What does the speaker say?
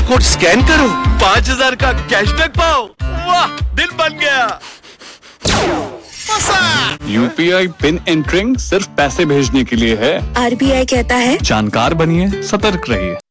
Code scan करो, 5,000 का cashback पाओ। वाह, दिल बन गया। UPI पिन एंटरिंग सिर्फ पैसे भेजने के लिए है। RBI कहता है जानकार बनिए, सतर्क रहिए।